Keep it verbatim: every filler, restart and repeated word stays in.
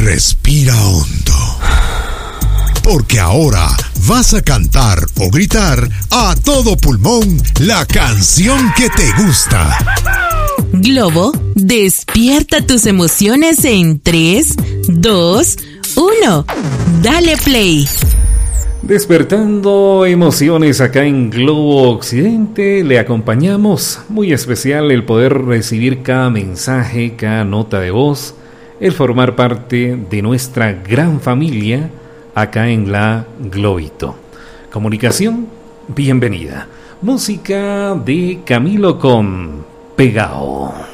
Respira hondo. Porque ahora vas a cantar o gritar a todo pulmón la canción que te gusta. Globo, despierta tus emociones en tres, dos, uno. Dale play. Despertando emociones acá en Globo Occidente, le acompañamos. Muy especial el poder recibir cada mensaje, cada nota de voz, el formar parte de nuestra gran familia acá en la Globito. Comunicación, bienvenida. Música de Camilo con Pegao.